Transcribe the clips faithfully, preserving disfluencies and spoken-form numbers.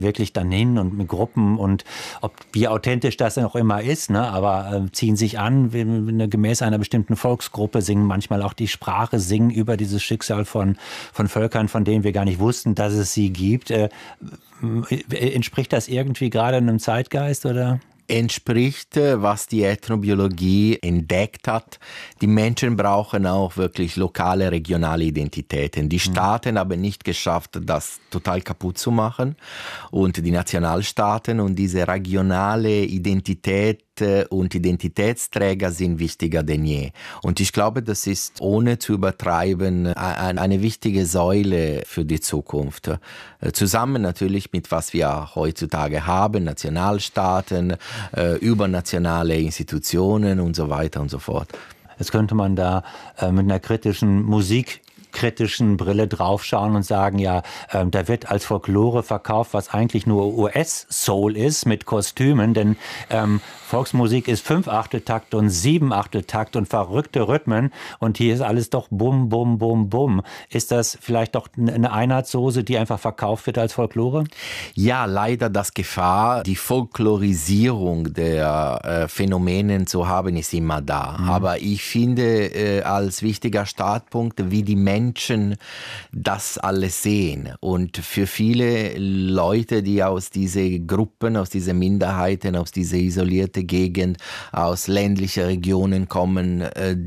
wirklich dann hin und mit Gruppen und ob wie authentisch das auch immer ist, ne? Aber äh, ziehen sich an, wie, wie, gemäß einer bestimmten Volksgruppe, singen manchmal auch die Sprache, singen über dieses Schicksal von, von Völkern, von denen wir gar nicht wussten, dass es sie gibt. Äh, entspricht das irgendwie gerade einem Zeitgeist, oder? Entspricht, was die Ethnobiologie entdeckt hat. Die Menschen brauchen auch wirklich lokale, regionale Identitäten. Die Staaten mhm. haben nicht geschafft, das total kaputt zu machen. Und die Nationalstaaten und diese regionale Identität und Identitätsträger sind wichtiger denn je. Und ich glaube, das ist, ohne zu übertreiben, eine wichtige Säule für die Zukunft. Zusammen natürlich mit was wir heutzutage haben, Nationalstaaten, übernationale Institutionen und so weiter und so fort. Jetzt könnte man da äh, mit einer kritischen Musik kritischen Brille draufschauen und sagen, ja, äh, da wird als Folklore verkauft, was eigentlich nur U S-Soul ist mit Kostümen, denn ähm, Volksmusik ist Fünf-Achteltakt und Sieben-Achteltakt und verrückte Rhythmen und hier ist alles doch bum, bum, bum, bum. Ist das vielleicht doch eine Einheitssoße, die einfach verkauft wird als Folklore? Ja, leider das Gefahr, die Folklorisierung der äh, Phänomene zu haben, ist immer da. Mhm. Aber ich finde äh, als wichtiger Startpunkt, wie die Menschen Menschen das alles sehen. Und für viele Leute, die aus diesen Gruppen, aus diesen Minderheiten, aus dieser isolierten Gegend, aus ländlichen Regionen kommen,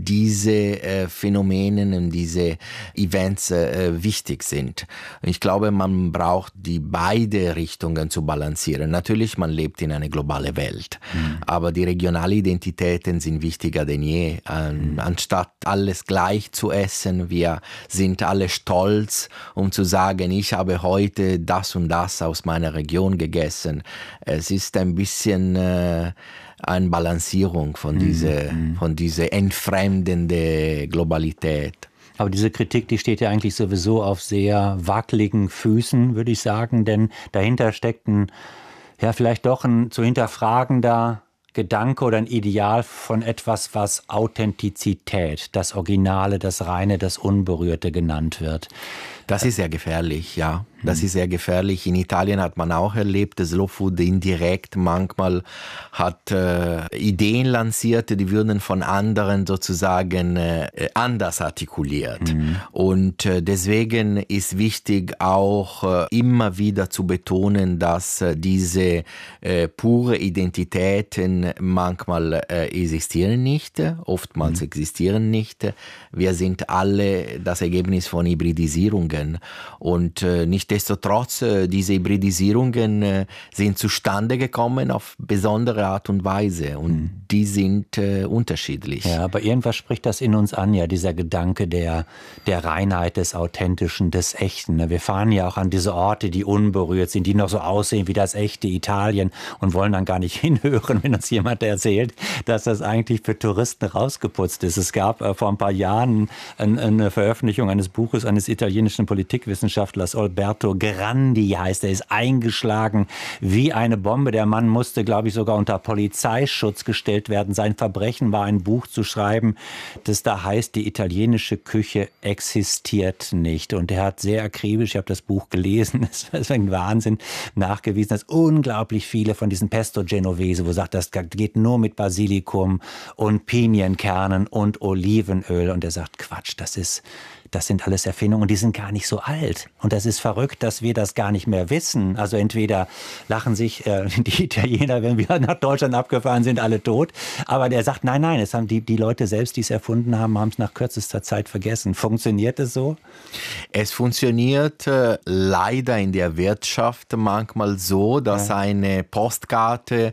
diese Phänomene und diese Events wichtig sind. Ich glaube, man braucht die beide Richtungen zu balancieren. Natürlich, man lebt in einer globalen Welt, mhm. aber die regionalen Identitäten sind wichtiger denn je. Mhm. Anstatt alles gleich zu essen, wir sind alle stolz, um zu sagen, ich habe heute das und das aus meiner Region gegessen. Es ist ein bisschen äh, eine Balancierung von dieser, mhm. von dieser entfremdenden Globalität. Aber diese Kritik, die steht ja eigentlich sowieso auf sehr wackeligen Füßen, würde ich sagen, denn dahinter steckt ein, ja, vielleicht doch ein zu hinterfragender Gedanke oder ein Ideal von etwas, was Authentizität, das Originale, das Reine, das Unberührte genannt wird. Das ist sehr gefährlich, ja. Das ist sehr gefährlich. In Italien hat man auch erlebt, dass Slow Food indirekt manchmal hat äh, Ideen lanciert, die würden von anderen sozusagen äh, anders artikuliert. Mhm. Und äh, deswegen ist wichtig auch äh, immer wieder zu betonen, dass äh, diese äh, pure Identitäten manchmal äh, existieren nicht, oftmals mhm. existieren nicht. Wir sind alle das Ergebnis von Hybridisierungen und äh, nicht Nichtsdestotrotz, diese Hybridisierungen sind zustande gekommen auf besondere Art und Weise und mhm. die sind äh, unterschiedlich. Ja, aber irgendwas spricht das in uns an, ja, dieser Gedanke der, der Reinheit, des Authentischen, des Echten. Wir fahren ja auch an diese Orte, die unberührt sind, die noch so aussehen wie das echte Italien und wollen dann gar nicht hinhören, wenn uns jemand erzählt, dass das eigentlich für Touristen rausgeputzt ist. Es gab äh, vor ein paar Jahren ein, eine Veröffentlichung eines Buches eines italienischen Politikwissenschaftlers, Alberto Grandi heißt er, ist eingeschlagen wie eine Bombe. Der Mann musste, glaube ich, sogar unter Polizeischutz gestellt werden. Sein Verbrechen war, ein Buch zu schreiben, das da heißt, die italienische Küche existiert nicht. Und er hat sehr akribisch, ich habe das Buch gelesen, das ist ein Wahnsinn, nachgewiesen, dass unglaublich viele von diesen Pesto Genovese, wo er sagt, das geht nur mit Basilikum und Pinienkernen und Olivenöl. Und er sagt, Quatsch, das ist... Das sind alles Erfindungen und die sind gar nicht so alt. Und das ist verrückt, dass wir das gar nicht mehr wissen. Also entweder lachen sich äh, die Italiener, wenn wir nach Deutschland abgefahren sind, alle tot. Aber der sagt, nein, nein, es haben die, die Leute selbst, die es erfunden haben, haben es nach kürzester Zeit vergessen. Funktioniert es so? Es funktioniert äh, leider in der Wirtschaft manchmal so, dass ja. eine Postkarte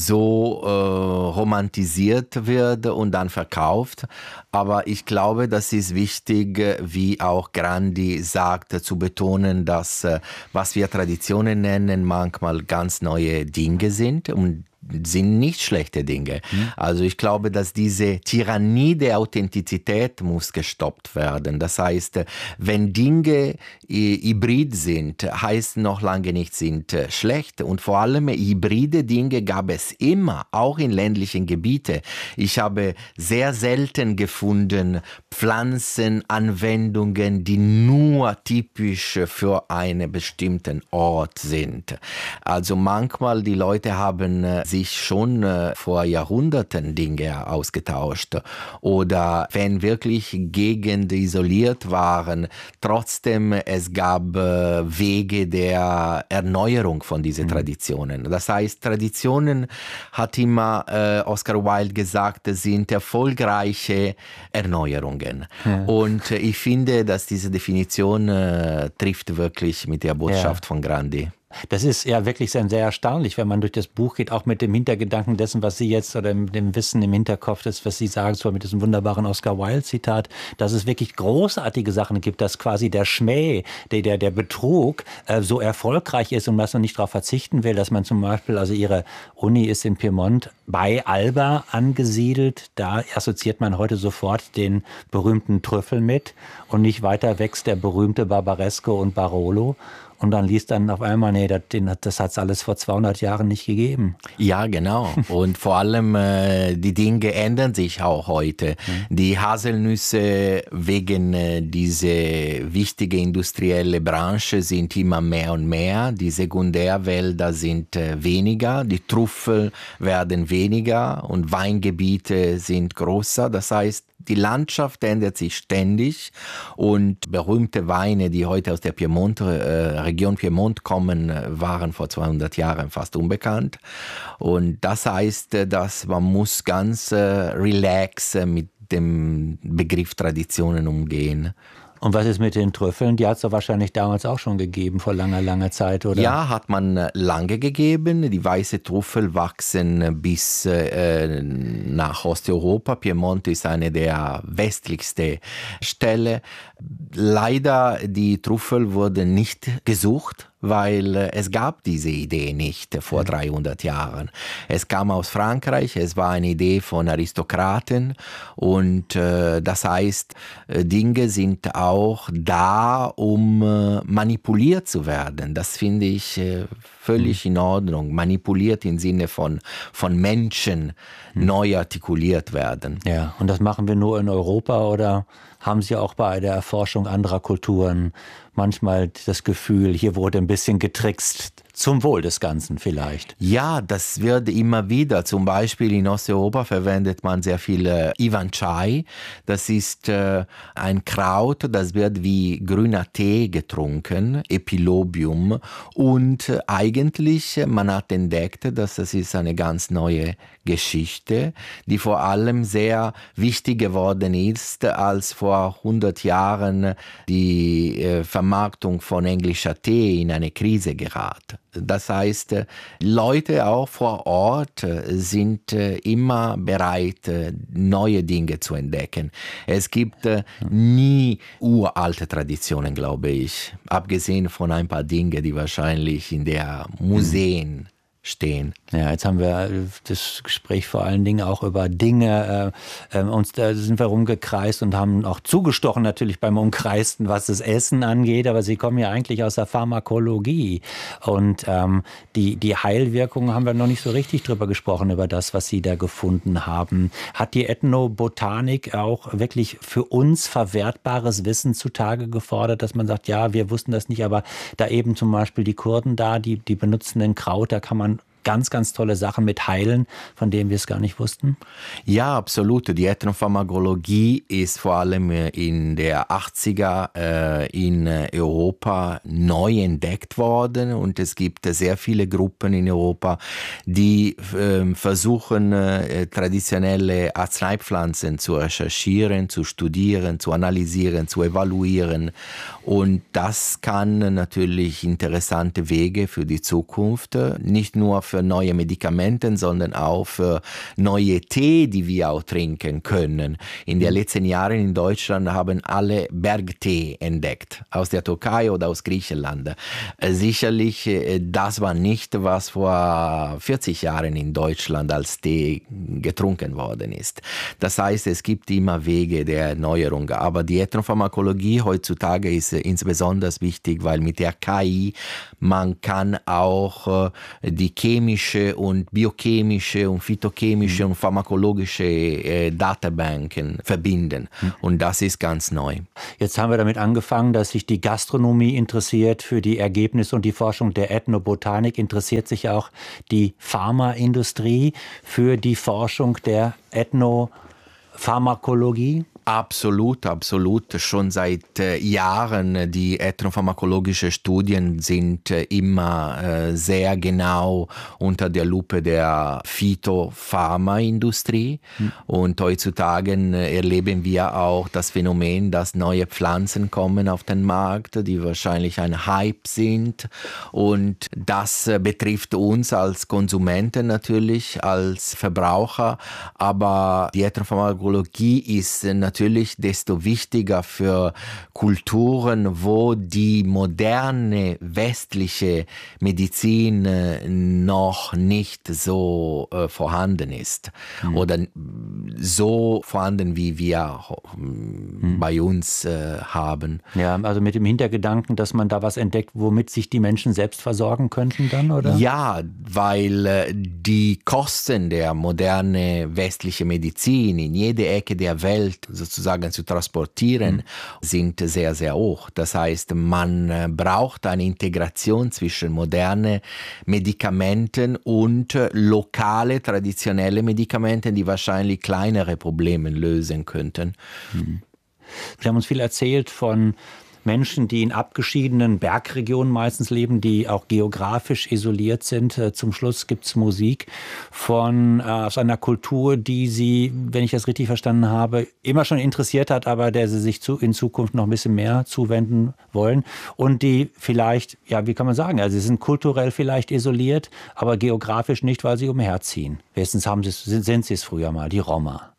so äh, romantisiert wird und dann verkauft. Aber ich glaube, das ist wichtig, wie auch Grandi sagt, zu betonen, dass was wir Traditionen nennen, manchmal ganz neue Dinge sind und sind nicht schlechte Dinge. Mhm. Also ich glaube, dass diese Tyrannie der Authentizität muss gestoppt werden. Das heißt, wenn Dinge hybrid sind, heißt noch lange nicht, sind schlecht. Und vor allem hybride Dinge gab es immer, auch in ländlichen Gebieten. Ich habe sehr selten gefunden Pflanzenanwendungen, die nur typisch für einen bestimmten Ort sind. Also manchmal die Leute haben sich schon vor Jahrhunderten Dinge ausgetauscht oder wenn wirklich Gegenden isoliert waren, trotzdem es gab Wege der Erneuerung von diesen mhm. Traditionen. Das heißt, Traditionen, hat immer äh, Oscar Wilde gesagt, sind erfolgreiche Erneuerungen. Ja. Und äh, ich finde, dass diese Definition äh, trifft wirklich mit der Botschaft ja. von Grandi. Das ist ja wirklich sehr, sehr erstaunlich, wenn man durch das Buch geht, auch mit dem Hintergedanken dessen, was Sie jetzt oder mit dem Wissen im Hinterkopf ist, was Sie sagen, zwar mit diesem wunderbaren Oscar Wilde-Zitat, dass es wirklich großartige Sachen gibt, dass quasi der Schmäh, der, der, der Betrug äh, so erfolgreich ist und dass man nicht darauf verzichten will, dass man zum Beispiel, also Ihre Uni ist in Piemont bei Alba angesiedelt, da assoziiert man heute sofort den berühmten Trüffel mit und nicht weiter wächst der berühmte Barbaresco und Barolo. Und dann liest dann auf einmal, nee, das, das hat es alles vor zweihundert Jahren nicht gegeben. Ja, genau. Und vor allem, äh, die Dinge ändern sich auch heute. Mhm. Die Haselnüsse wegen äh, dieser wichtige industrielle Branche sind immer mehr und mehr. Die Sekundärwälder sind äh, weniger. Die Trüffel werden weniger und Weingebiete sind größer. Das heißt, die Landschaft ändert sich ständig und berühmte Weine, die heute aus der Piemont, äh, Region Piemont kommen, waren vor zweihundert Jahren fast unbekannt. Und das heißt, dass man muss ganz äh, relax mit dem Begriff Traditionen umgehen. Und was ist mit den Trüffeln? Die hat es doch wahrscheinlich damals auch schon gegeben, vor langer, langer Zeit, oder? Ja, hat man lange gegeben. Die weißen Trüffel wachsen bis äh, nach Osteuropa. Piemont ist eine der westlichsten Stellen. Leider, die Trüffel wurden nicht gesucht, weil es gab diese Idee nicht vor dreihundert Jahren. Es kam aus Frankreich, es war eine Idee von Aristokraten und äh, das heißt, Dinge sind auch da, um äh, manipuliert zu werden. Das finde ich äh, völlig in Ordnung. Manipuliert im Sinne von, von Menschen neu artikuliert werden. Ja, und das machen wir nur in Europa oder haben Sie auch bei der Erforschung anderer Kulturen manchmal das Gefühl, hier wurde ein bisschen getrickst, zum Wohl des Ganzen vielleicht? Ja, das wird immer wieder. Zum Beispiel in Osteuropa verwendet man sehr viel äh, Ivan Chai. Das ist äh, ein Kraut, das wird wie grüner Tee getrunken, Epilobium. Und äh, eigentlich, man hat entdeckt, dass das ist eine ganz neue Geschichte, die vor allem sehr wichtig geworden ist, als vor hundert Jahren die äh, Vermarktung von englischer Tee in eine Krise geraten. Das heißt, Leute auch vor Ort sind immer bereit, neue Dinge zu entdecken. Es gibt nie uralte Traditionen, glaube ich, abgesehen von ein paar Dingen, die wahrscheinlich in der Museen stehen. Ja, jetzt haben wir das Gespräch vor allen Dingen auch über Dinge, äh, uns da sind wir rumgekreist und haben auch zugestochen natürlich beim Umkreisten, was das Essen angeht, aber Sie kommen ja eigentlich aus der Pharmakologie und ähm, die, die Heilwirkungen haben wir noch nicht so richtig drüber gesprochen, über das, was Sie da gefunden haben. Hat die Ethnobotanik auch wirklich für uns verwertbares Wissen zutage gefordert, dass man sagt, ja, wir wussten das nicht, aber da eben zum Beispiel die Kurden da, die, die benutzen den Kraut, da kann man ganz, ganz tolle Sachen mit heilen, von denen wir es gar nicht wussten? Ja, absolut. Die Ethnopharmakologie ist vor allem in der achtziger äh, in Europa neu entdeckt worden und es gibt sehr viele Gruppen in Europa, die äh, versuchen, äh, traditionelle Arzneipflanzen zu recherchieren, zu studieren, zu analysieren, zu evaluieren und das kann natürlich interessante Wege für die Zukunft, nicht nur für für neue Medikamente, sondern auch für neue Tee, die wir auch trinken können. In den letzten Jahren in Deutschland haben alle Bergtee entdeckt, aus der Türkei oder aus Griechenland. Sicherlich, das war nicht, was vor vierzig Jahren in Deutschland als Tee getrunken worden ist. Das heißt, es gibt immer Wege der Erneuerung. Aber die Ethnopharmakologie heutzutage ist insbesondere wichtig, weil mit der K I man kann auch die chemische und biochemische und phytochemische mhm. und pharmakologische äh, Datenbanken verbinden. Mhm. Und das ist ganz neu. Jetzt haben wir damit angefangen, dass sich die Gastronomie interessiert für die Ergebnisse und die Forschung der Ethnobotanik. Interessiert sich auch die Pharmaindustrie für die Forschung der Ethnopharmakologie? Absolut, absolut. Schon seit äh, Jahren die ethnopharmakologischen Studien sind äh, immer äh, sehr genau unter der Lupe der Phytopharmaindustrie. Hm. Und heutzutage äh, erleben wir auch das Phänomen, dass neue Pflanzen kommen auf den Markt, die wahrscheinlich ein Hype sind. Und das äh, betrifft uns als Konsumenten natürlich, als Verbraucher. Aber die Ethnopharmakologie ist äh, natürlich natürlich desto wichtiger für Kulturen, wo die moderne westliche Medizin noch nicht so äh, vorhanden ist mhm. oder so vorhanden, wie wir mhm. bei uns äh, haben. Ja, also mit dem Hintergedanken, dass man da was entdeckt, womit sich die Menschen selbst versorgen könnten dann, oder? Ja, weil äh, die Kosten der modernen westlichen Medizin in jede Ecke der Welt sozusagen zu transportieren, mhm. sind sehr, sehr hoch. Das heißt, man braucht eine Integration zwischen modernen Medikamenten und lokale, traditionelle Medikamenten, die wahrscheinlich kleinere Probleme lösen könnten. Mhm. Sie haben uns viel erzählt von Menschen, die in abgeschiedenen Bergregionen meistens leben, die auch geografisch isoliert sind. Zum Schluss gibt es Musik von äh, aus einer Kultur, die Sie, wenn ich das richtig verstanden habe, immer schon interessiert hat, aber der Sie sich zu, in Zukunft noch ein bisschen mehr zuwenden wollen. Und die vielleicht, ja, wie kann man sagen, also sie sind kulturell vielleicht isoliert, aber geografisch nicht, weil sie umherziehen. Wenigstens haben sie, sind, sind sie es früher mal, die Roma.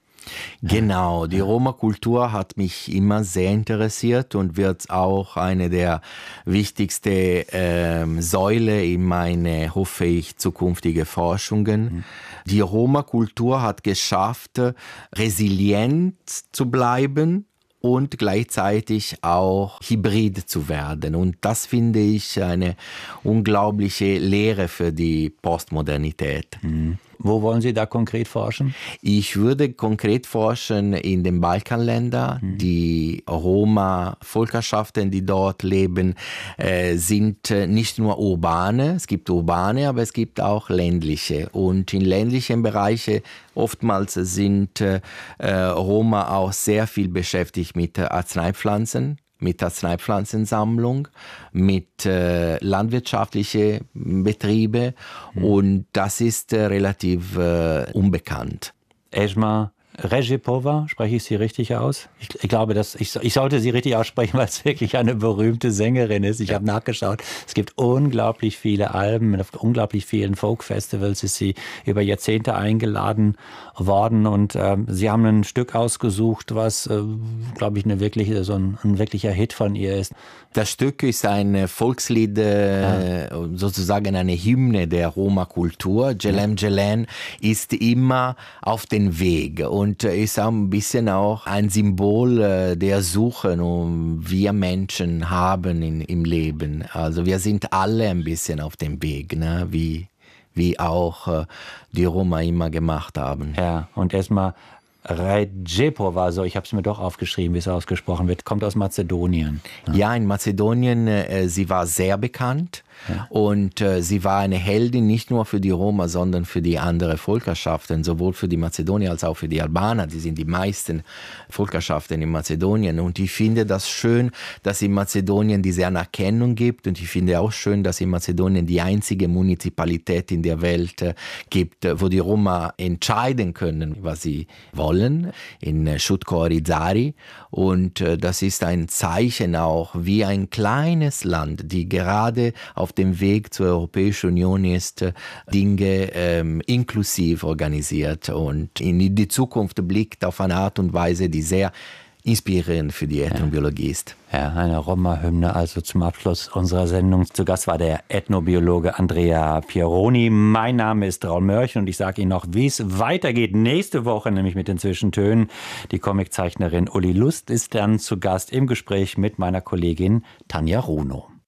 Genau, die Roma-Kultur hat mich immer sehr interessiert und wird auch eine der wichtigsten ähm, Säulen in meine, hoffe ich, zukünftige Forschungen. Mhm. Die Roma-Kultur hat geschafft, resilient zu bleiben und gleichzeitig auch hybrid zu werden. Und das finde ich eine unglaubliche Lehre für die Postmodernität. Mhm. Wo wollen Sie da konkret forschen? Ich würde konkret forschen in den Balkanländern. Mhm. Die Roma-Völkerschaften, die dort leben, äh, sind nicht nur urbane. Es gibt urbane, aber es gibt auch ländliche. Und in ländlichen Bereichen oftmals sind äh, Roma auch sehr viel beschäftigt mit Arzneipflanzen, mit Arzneipflanzensammlung, mit äh, landwirtschaftlichen Betrieben mhm. und das ist äh, relativ äh, unbekannt. Esma Rejepova, spreche ich sie richtig aus? Ich, ich glaube, dass ich, ich sollte sie richtig aussprechen, weil es wirklich eine berühmte Sängerin ist. Ich ja. habe nachgeschaut. Es gibt unglaublich viele Alben, auf unglaublich vielen Folk-Festivals ist sie über Jahrzehnte eingeladen worden und ähm, sie haben ein Stück ausgesucht, was, äh, glaube ich, eine wirkliche, so ein, ein wirklicher Hit von ihr ist. Das Stück ist ein Volkslied, äh, ja. sozusagen eine Hymne der Roma-Kultur. Jelem Jelen ist immer auf dem Weg und ist auch ein bisschen auch ein Symbol der Suche, die wir Menschen haben in, im Leben. Also wir sind alle ein bisschen auf dem Weg, ne? wie, wie auch die Roma immer gemacht haben. Ja, und erstmal Rejepova, so ich habe es mir doch aufgeschrieben, wie es ausgesprochen wird, kommt aus Mazedonien. Ja, ja in Mazedonien, äh, sie war sehr bekannt. Ja. Und äh, sie war eine Heldin nicht nur für die Roma, sondern für die anderen Völkerschaften, sowohl für die Mazedonier als auch für die Albaner. Die sind die meisten Völkerschaften in Mazedonien. Und ich finde das schön, dass es in Mazedonien diese Anerkennung gibt. Und ich finde auch schön, dass in Mazedonien die einzige Munizipalität in der Welt äh, gibt, wo die Roma entscheiden können, was sie wollen, in äh, Shutko-Orizari. Und äh, das ist ein Zeichen auch, wie ein kleines Land, die gerade auf auf dem Weg zur Europäischen Union ist, Dinge ähm, inklusiv organisiert und in die Zukunft blickt auf eine Art und Weise, die sehr inspirierend für die Ethnobiologie ist. Ja, eine Roma-Hymne also zum Abschluss unserer Sendung. Zu Gast war der Ethnobiologe Andrea Pieroni. Mein Name ist Raul Mörchen und ich sage Ihnen noch, wie es weitergeht. Nächste Woche nämlich mit den Zwischentönen. Die Comiczeichnerin Uli Lust ist dann zu Gast im Gespräch mit meiner Kollegin Tanja Runo.